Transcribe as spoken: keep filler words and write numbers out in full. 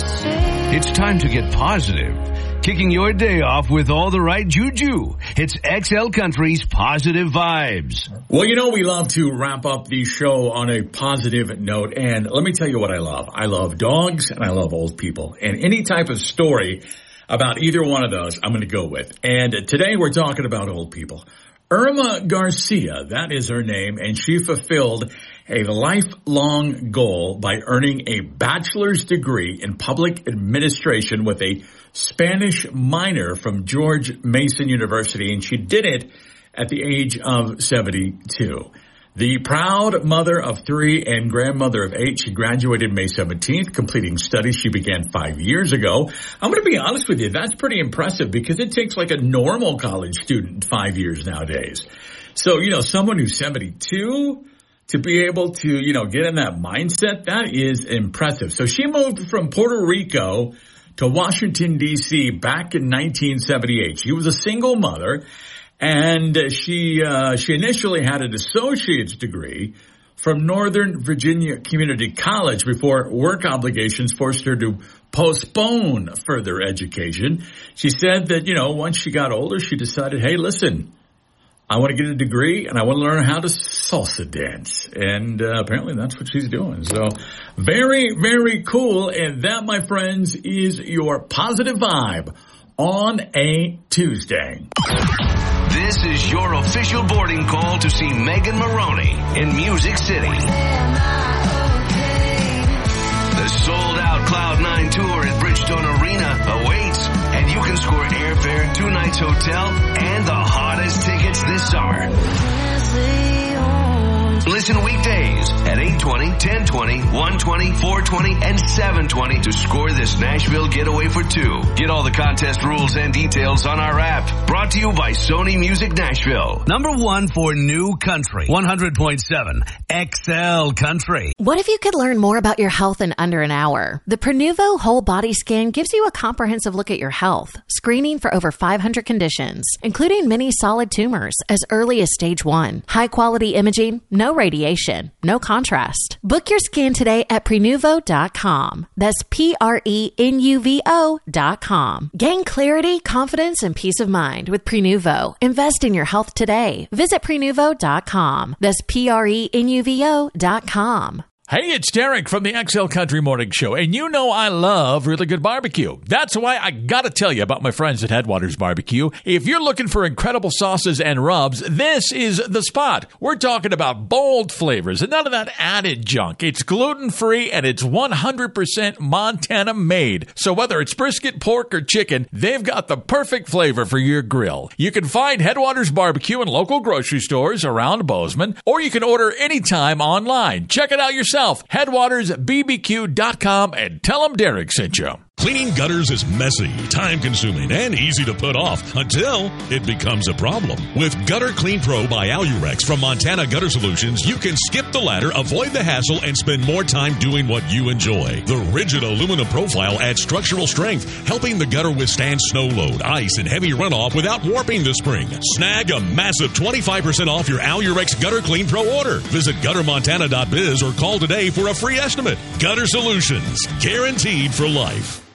It's time to get positive. Kicking your day off with all the right juju. It's X L Country's Positive Vibes. Well, you know, we love to wrap up the show on a positive note. And let me tell you what I love. I love dogs and I love old people. And any type of story about either one of those, I'm going to go with. And today we're talking about old people. Irma Garcia, that is her name, and she fulfilled a lifelong goal by earning a bachelor's degree in public administration with a Spanish minor from George Mason University, and she did it at the age of seventy-two. The proud mother of three and grandmother of eight, she graduated May seventeenth, completing studies she began five years ago. I'm going to be honest with you, that's pretty impressive because it takes like a normal college student five years nowadays. So, you know, someone who's seventy-two to be able to, you know, get in that mindset, that is impressive. So she moved from Puerto Rico to Washington, D C back in nineteen seventy-eight. She was a single mother. And she uh, she initially had an associate's degree from Northern Virginia Community College before work obligations forced her to postpone further education. She said that, you know, once she got older, she decided, hey, listen, I want to get a degree and I want to learn how to salsa dance. And uh, apparently that's what she's doing. So very, very cool. And that, my friends, is your positive vibe on a Tuesday. This is your official boarding call to see Megan Maroney in Music City. The sold-out Cloud nine tour at Bridgestone Arena awaits, and you can score airfare, two nights hotel, and the hottest tickets this summer. Listen weekdays at eight twenty, ten twenty, one twenty, four twenty, and seven twenty to score this Nashville getaway for two. Get all the contest rules and details on our app. Brought to you by Sony Music Nashville. Number one for new country. one hundred point seven X L Country. What if you could learn more about your health in under an hour? The Prenuvo Whole Body Scan gives you a comprehensive look at your health, screening for over five hundred conditions, including many solid tumors as early as stage one. High quality imaging, no radiation, no contrast. Book your scan today at Prenuvo dot com. That's P R E N U V O dot com. Gain clarity, confidence, and peace of mind with Prenuvo. Invest in your health today. Visit Prenuvo dot com. That's P R E N U V O dot com. Hey, it's Derek from the X L Country Morning Show, and you know I love really good barbecue. That's why I gotta tell you about my friends at Headwaters Barbecue. If you're looking for incredible sauces and rubs, this is the spot. We're talking about bold flavors and none of that added junk. It's gluten-free and it's one hundred percent Montana made. So whether it's brisket, pork, or chicken, they've got the perfect flavor for your grill. You can find Headwaters Barbecue in local grocery stores around Bozeman, or you can order anytime online. Check it out yourself. Headwaters B B Q dot com and tell them Derek sent you. Cleaning gutters is messy, time-consuming, and easy to put off until it becomes a problem. With Gutter Clean Pro by Alurex from Montana Gutter Solutions, you can skip the ladder, avoid the hassle, and spend more time doing what you enjoy. The rigid aluminum profile adds structural strength, helping the gutter withstand snow load, ice, and heavy runoff without warping the spring. Snag a massive twenty-five percent off your Alurex Gutter Clean Pro order. Visit gutter montana dot biz or call today for a free estimate. Gutter Solutions, guaranteed for life.